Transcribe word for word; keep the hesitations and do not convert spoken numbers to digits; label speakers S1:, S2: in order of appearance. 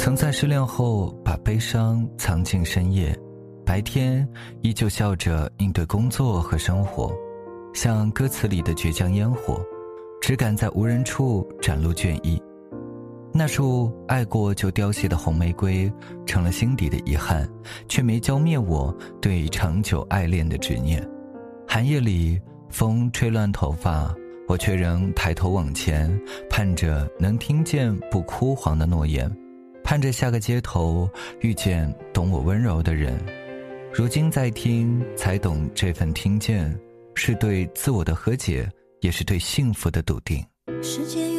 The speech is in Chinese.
S1: 曾在失恋后把悲伤藏进深夜，白天依旧笑着应对工作和生活，像歌词里的倔强烟火，只敢在无人处展露倦意。那束爱过就凋谢的红玫瑰，成了心底的遗憾，却没浇灭我对长久爱恋的执念。寒夜里，风吹乱头发，我却仍抬头往前，盼着能听见不枯黄的诺言，盼着下个街头遇见懂我温柔的人。如今再听，才懂这份听见，是对自我的和解，也是对幸福的笃定。
S2: 世界